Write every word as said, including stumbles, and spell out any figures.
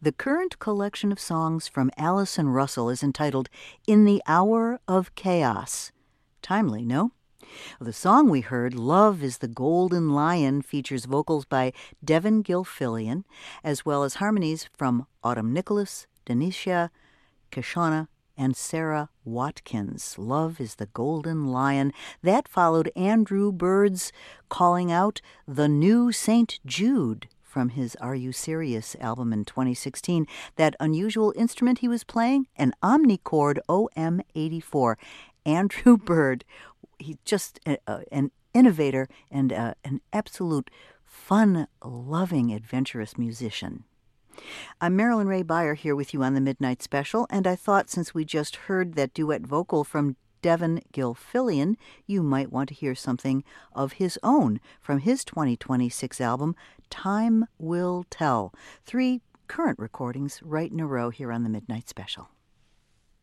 The current collection of songs from Allison Russell is entitled In the Hour of Chaos. Timely, no? The song we heard, Love is the Golden Lion, features vocals by Devin Gilfillian, as well as harmonies from Autumn Nicholas, Denisha, Kishana, and Sarah Watkins. Love is the Golden Lion. That followed Andrew Bird's Calling Out the New Saint Jude from his Are You Serious album in twenty sixteen. That unusual instrument he was playing, an Omnichord O M eighty-four. Andrew Bird, he's just a, a, an innovator and a, an absolute fun-loving, adventurous musician. I'm Marilyn Ray Beyer here with you on the Midnight Special, and I thought since we just heard that duet vocal from Devin Gilfillian, you might want to hear something of his own from his twenty twenty-six album, Time Will Tell. Three current recordings right in a row here on the Midnight Special.